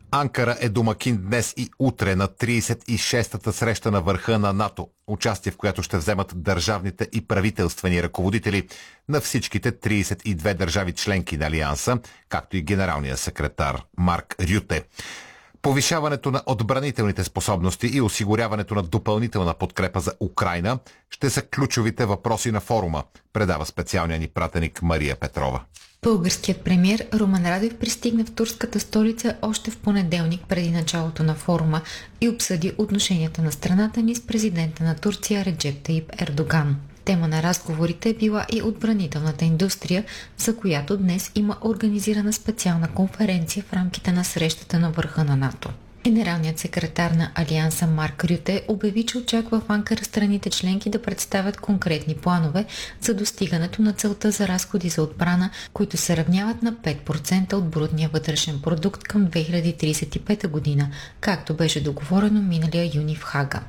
Анкара е домакин днес и утре на 36-та среща на върха на НАТО, участие в която ще вземат държавните и правителствени ръководители на всичките 32 държави членки на Алианса, както и генералния секретар Марк Рюте. Повишаването на отбранителните способности и осигуряването на допълнителна подкрепа за Украйна ще са ключовите въпроси на форума, предава специалния ни пратеник Мария Петрова. Българският премиер Румен Радев пристигна в турската столица още в понеделник преди началото на форума и обсъди отношенията на страната ни с президента на Турция Реджеп Таип Ердоган. Тема на разговорите е била и отбранителната индустрия, за която днес има организирана специална конференция в рамките на срещата на върха на НАТО. Генералният секретар на Алианса Марк Рюте обяви, че очаква в Анкара страните членки да представят конкретни планове за достигането на целта за разходи за отбрана, които се равняват на 5% от брутния вътрешен продукт към 2035 година, както беше договорено миналия юни в Хага.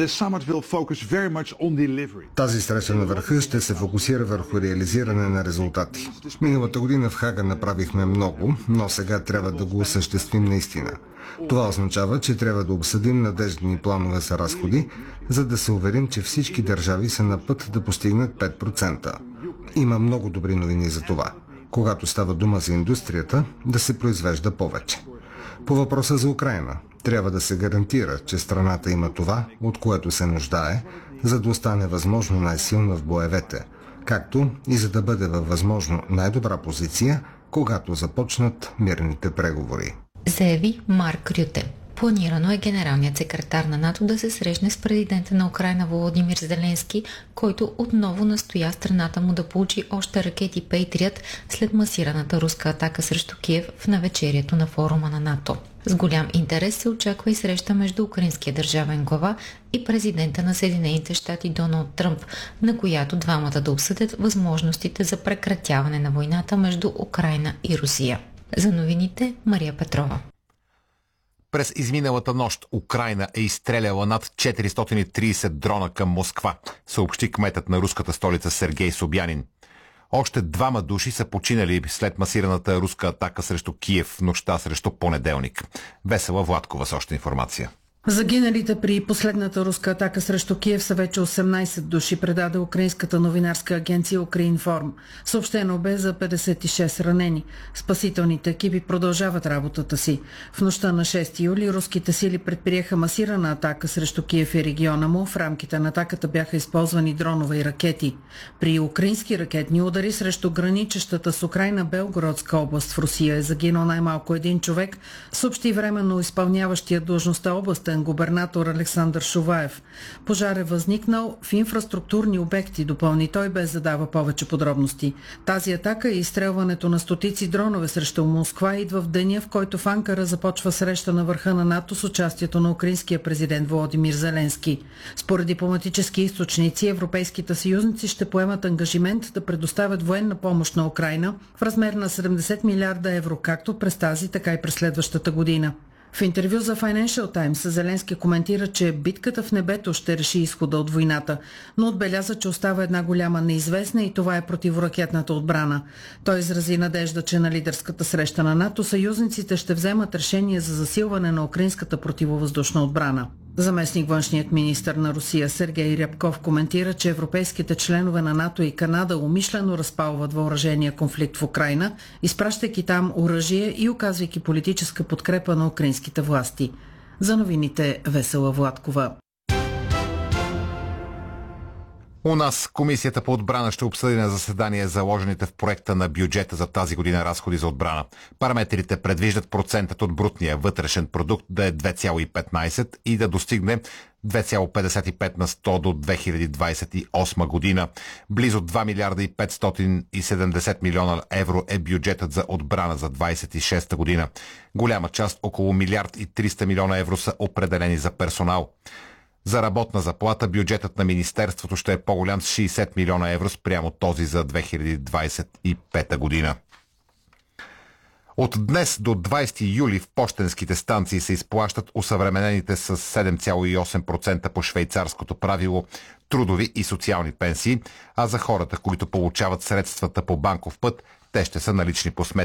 Тази среща на върха ще се фокусира върху реализиране на резултати. Миналата година в Хага направихме много, но сега трябва да го осъществим наистина. Това означава, че трябва да обсъдим надеждни планове за разходи, за да се уверим, че всички държави са на път да постигнат 5%. Има много добри новини за това. Когато става дума за индустрията, да се произвежда повече. По въпроса за Украйна, трябва да се гарантира, че страната има това, от което се нуждае, за да остане възможно най-силна в боевете, както и за да бъде във възможно най-добра позиция, когато започнат мирните преговори. Заяви Марк Рюте. Планирано е генералният секретар на НАТО да се срещне с президента на Украйна Володимир Зеленски, който отново настоя страната му да получи още ракети Пейтриът след масираната руска атака срещу Киев в навечерието на форума на НАТО. С голям интерес се очаква и среща между украинския държавен глава и президента на Съединените щати Доналд Тръмп, на която двамата да обсъдят възможностите за прекратяване на войната между Украйна и Русия. За новините Мария Петрова. През изминалата нощ Украйна е изстреляла над 430 дрона към Москва, съобщи кметът на руската столица Сергей Собянин. Още 2 души са починали след масираната руска атака срещу Киев в нощта срещу понеделник. Весела Владкова с още информация. Загиналите при последната руска атака срещу Киев са вече 18 души, предаде украинската новинарска агенция Укринформ. Съобщено бе за 56 ранени. Спасителните екипи продължават работата си. В нощта на 6 юли руските сили предприеха масирана атака срещу Киев и региона му. В рамките на атаката бяха използвани дронове и ракети. При украински ракетни удари срещу граничещата с Украйна Белгородска област в Русия е загинал най-малко един човек, съобщи временно изпълняващия длъжността областен губернатор Александър Шуваев. Пожар е възникнал в инфраструктурни обекти, допълни той, без да дава повече подробности. Тази атака и изстрелването на стотици дронове срещу Москва идва в деня, в който в Анкара започва среща на върха на НАТО с участието на украинския президент Володимир Зеленски. Според дипломатически източници, европейските съюзници ще поемат ангажимент да предоставят военна помощ на Украйна в размер на 70 милиарда евро, както през тази, така и през следващата година. В интервю за Financial Times Зеленски коментира, че битката в небето ще реши изхода от войната, но отбеляза, че остава една голяма неизвестна и това е противоракетната отбрана. Той изрази надежда, че на лидерската среща на НАТО съюзниците ще вземат решение за засилване на украинската противовъздушна отбрана. Заместник външният министър на Русия Сергей Рябков коментира, че европейските членове на НАТО и Канада умишлено разпалват въоръжения конфликт в Украйна, изпращайки там оръжие и оказвайки политическа подкрепа на украинските власти. За новините Весела Владкова. У нас Комисията по отбрана ще обсъди на заседание заложените в проекта на бюджета за тази година разходи за отбрана. Параметрите предвиждат процентът от брутния вътрешен продукт да е 2,15 и да достигне 2,55 на 100 до 2028 година. Близо 2 милиарда и 570 милиона евро е бюджетът за отбрана за 26 година. Голяма част, около милиард и 300 милиона евро, са определени за персонал. За работна заплата бюджетът на Министерството ще е по-голям с 60 милиона евро спрямо този за 2025 година. От днес до 20 юли в пощенските станции се изплащат усъвременените с 7,8% по швейцарското правило трудови и социални пенсии, а за хората, които получават средствата по банков път, те ще са налични по сметките